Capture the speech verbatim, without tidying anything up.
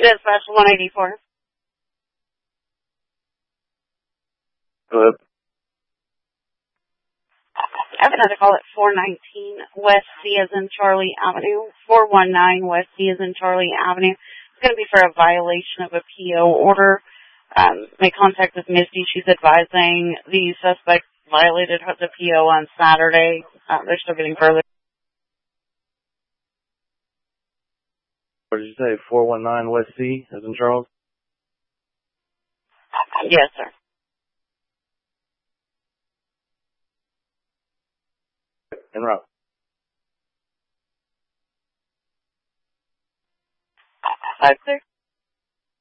Dispatch one eighty-four. Hello. I've had to call it four nineteen West C as in Charlie Avenue. four one nine West C as in Charlie Avenue. It's going to be for a violation of a P O order. Um, make contact with Misty. She's advising the suspect violated the P O on Saturday. Uh, they're still getting further. What did you say? four one nine West C as in Charles? Yes, sir. En route. Five, sir.